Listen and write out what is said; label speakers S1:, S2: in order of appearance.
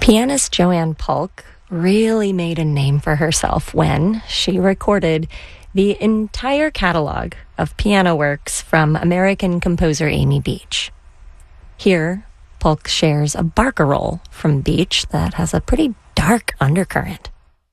S1: Pianist Joanne Polk really made a name for herself when she recorded the entire catalog of piano works from American composer Amy Beach. Here, Polk shares a barcarolle from Beach that has a pretty dark undercurrent.